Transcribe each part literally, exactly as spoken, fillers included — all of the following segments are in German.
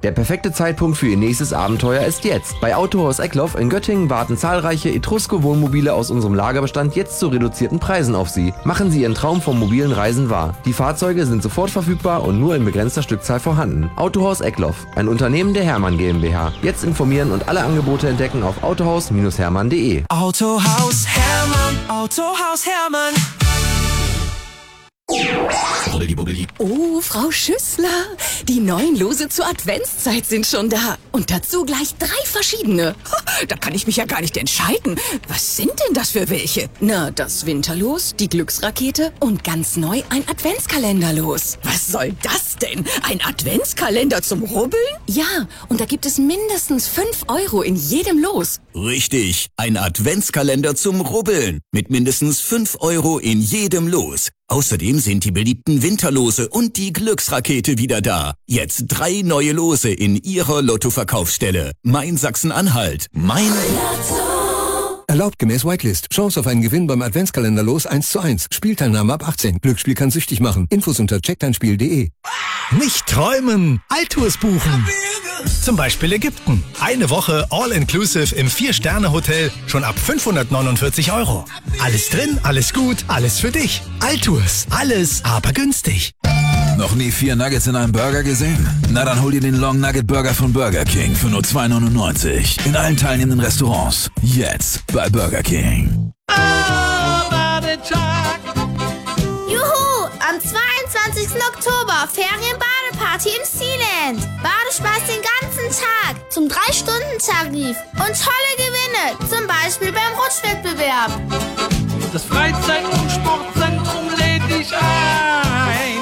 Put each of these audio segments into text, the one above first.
Der perfekte Zeitpunkt für Ihr nächstes Abenteuer ist jetzt. Bei Autohaus Eckloff in Göttingen warten zahlreiche Etrusco-Wohnmobile aus unserem Lagerbestand jetzt zu reduzierten Preisen auf Sie. Machen Sie Ihren Traum vom mobilen Reisen wahr. Die Fahrzeuge sind sofort verfügbar und nur in begrenzter Stückzahl vorhanden. Autohaus Eckloff, ein Unternehmen der Hermann GmbH. Jetzt informieren und alle Angebote entdecken auf autohaus Bindestrich hermann punkt de. Autohaus Hermann, Autohaus Hermann. Oh, Frau Schüssler, die neuen Lose zur Adventszeit sind schon da. Und dazu gleich drei verschiedene. Da kann ich mich ja gar nicht entscheiden. Was sind denn das für welche? Na, das Winterlos, die Glücksrakete und ganz neu ein Adventskalenderlos. Was soll das denn? Ein Adventskalender zum Rubbeln? Ja, und da gibt es mindestens fünf Euro in jedem Los. Richtig, ein Adventskalender zum Rubbeln mit mindestens fünf Euro in jedem Los. Außerdem sind die beliebten Winterlose und die Glücksrakete wieder da. Jetzt drei neue Lose in Ihrer Lottoverkaufsstelle. Mein Sachsen-Anhalt. Mein Lotto. Erlaubt gemäß Whitelist. Chance auf einen Gewinn beim Adventskalender-Los eins zu eins. Spielteilnahme ab achtzehn. Glücksspiel kann süchtig machen. Infos unter check dein spiel punkt de. Nicht träumen, Altours buchen. Zum Beispiel Ägypten. Eine Woche All-Inclusive im vier-Sterne-Hotel schon ab fünfhundertneunundvierzig Euro. Alles drin, alles gut, alles für dich. Altours, alles aber günstig. Noch nie vier Nuggets in einem Burger gesehen? Na dann hol dir den Long Nugget Burger von Burger King für nur zwei neunundneunzig. In allen teilnehmenden Restaurants. Jetzt bei Burger King. Juhu! Am zweiundzwanzigsten Oktober Ferienbadeparty im Sealand. Badespaß den ganzen Tag zum drei Stunden Tarif und tolle Gewinne, zum Beispiel beim Rutschwettbewerb. Das Freizeit- und Sportzentrum lädt dich ein.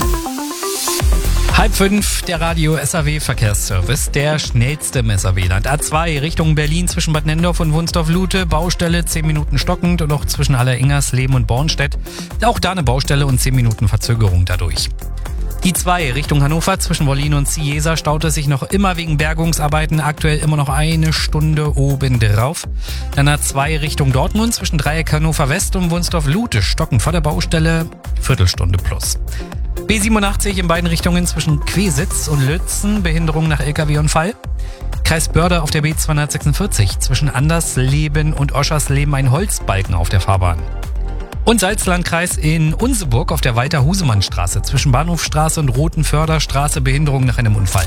Halb fünf, der Radio S A W-Verkehrsservice, der schnellste im S A W-Land. A zwei Richtung Berlin zwischen Bad Nenndorf und Wunsdorf-Lute, Baustelle zehn Minuten stockend und auch zwischen Allerengers-Lehm und Bornstedt. Auch da eine Baustelle und zehn Minuten Verzögerung dadurch. Die zwei Richtung Hannover zwischen Wollin und Ciesa staut es sich noch immer wegen Bergungsarbeiten, aktuell immer noch eine Stunde obendrauf. Dann A zwei Richtung Dortmund zwischen Dreieck Hannover West und Wunsdorf-Lute, stockend vor der Baustelle, Viertelstunde plus. B siebenundachtzig in beiden Richtungen zwischen Quesitz und Lützen, Behinderung nach L K W-Unfall. Kreis Börde auf der B zweihundertsechsundvierzig, zwischen Andersleben und Oschersleben ein Holzbalken auf der Fahrbahn. Und Salzlandkreis in Unseburg auf der Walter-Husemann-Straße, zwischen Bahnhofstraße und Rotenförderstraße, Behinderung nach einem Unfall.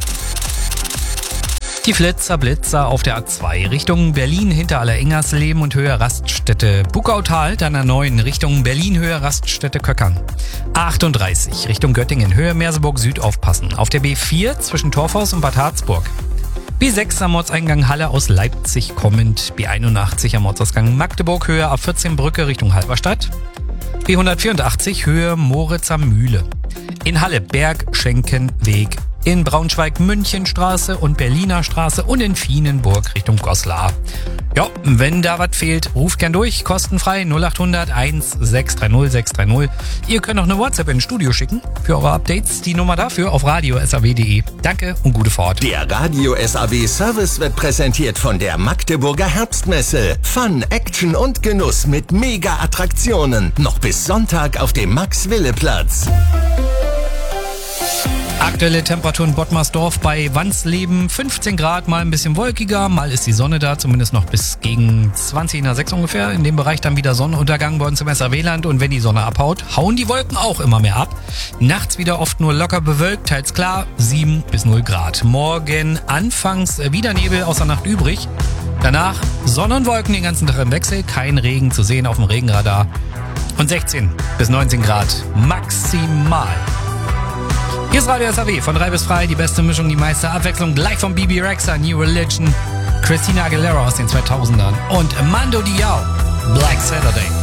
Die Flitzer Blitzer auf der A zwei Richtung Berlin hinter Allerengersleben und Höhe Raststätte Buckautal, dann A neun Richtung Berlin Höhe Raststätte Köckern. A achtunddreißig Richtung Göttingen Höhe Merseburg Süd aufpassen. Auf der B vier zwischen Torfhaus und Bad Harzburg. B sechs am Ortseingang Halle aus Leipzig kommend. B einundachtzig am Ortsausgang Magdeburg Höhe A vierzehn Brücke Richtung Halberstadt. B hundertvierundachtzig Höhe Moritzer Mühle. In Halle Bergschenkenweg. In Braunschweig Münchenstraße und Berliner Straße und in Vienenburg Richtung Goslar. Ja, wenn da was fehlt, ruft gern durch, kostenfrei null achthundert eins sechs drei null sechs drei null. Ihr könnt auch eine WhatsApp ins Studio schicken für eure Updates. Die Nummer dafür auf radio punkt s a w punkt de. Danke und gute Fahrt. Der Radio S A W Service wird präsentiert von der Magdeburger Herbstmesse. Fun, Action und Genuss mit Mega-Attraktionen. Noch bis Sonntag auf dem Max-Wille-Platz. Aktuelle Temperatur in Bottmarsdorf bei Wandsleben fünfzehn Grad, mal ein bisschen wolkiger, mal ist die Sonne da, zumindest noch bis gegen zwanzig nach sechs ungefähr. In dem Bereich dann wieder Sonnenuntergang bei uns im S A W-Land und wenn die Sonne abhaut, hauen die Wolken auch immer mehr ab. Nachts wieder oft nur locker bewölkt, teils klar, sieben bis null Grad. Morgen anfangs wieder Nebel aus der Nacht übrig. Danach Sonne und Wolken den ganzen Tag im Wechsel, kein Regen zu sehen auf dem Regenradar. Und sechzehn bis neunzehn Grad maximal. Hier ist Radio S A W, von drei bis frei, die beste Mischung, die meiste Abwechslung, gleich von B B Rexha, New Religion, Christina Aguilera aus den zweitausendern und Mando Diao, Black Saturday.